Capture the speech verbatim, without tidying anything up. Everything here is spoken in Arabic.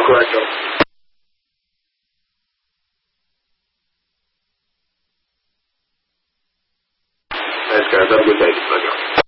Correcto. Thanks, guys. Have a good day. Bye.